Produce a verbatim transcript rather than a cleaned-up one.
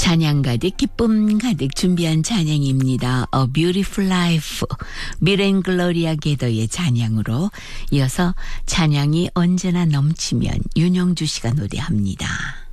찬양 가득 기쁨 가득 준비한 찬양입니다. A Beautiful Life, 미렌 글로리아 게더의 찬양으로 이어서 찬양이 언제나 넘치면 윤영주 씨가 노래합니다.